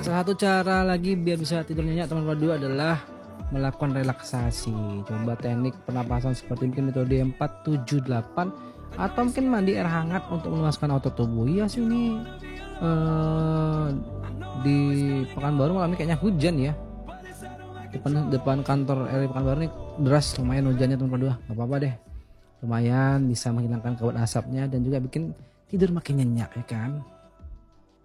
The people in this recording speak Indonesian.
salah satu cara lagi biar bisa tidur nyenyak teman-teman berdua adalah melakukan relaksasi. Coba teknik pernapasan seperti mungkin metode 478 atau mungkin mandi air hangat untuk meluaskan otot tubuh. Iya sih ini di Pekanbaru malam ini kayaknya hujan ya. Depan kantor RI Pekanbaru nih deras, lumayan hujannya teman berdua. Gak apa-apa deh. Lumayan bisa menghilangkan kabut asapnya dan juga bikin tidur makin nyenyak ya kan.